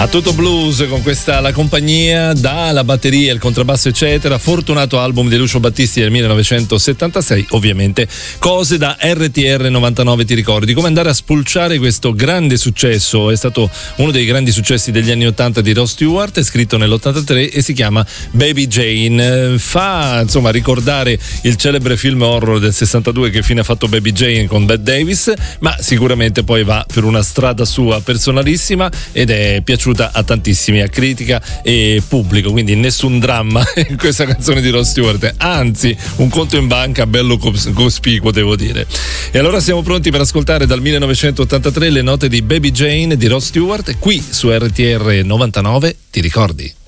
A tutto blues con questa La Compagnia, dalla batteria, il contrabbasso eccetera, fortunato album di Lucio Battisti del 1976, ovviamente cose da RTR 99, ti ricordi? Come andare a spulciare questo grande successo, è stato uno dei grandi successi degli anni 80 di Rod Stewart, è scritto nell'83 e si chiama Baby Jane, fa insomma ricordare il celebre film horror del 62 che fine ha fatto Baby Jane con Bette Davis, ma sicuramente poi va per una strada sua personalissima ed è piaciuta a tantissimi, a critica e pubblico, quindi nessun dramma in questa canzone di Rod Stewart, anzi un conto in banca bello cospicuo, devo dire. E allora siamo pronti per ascoltare dal 1983 le note di Baby Jane di Rod Stewart qui su RTR 99, ti ricordi?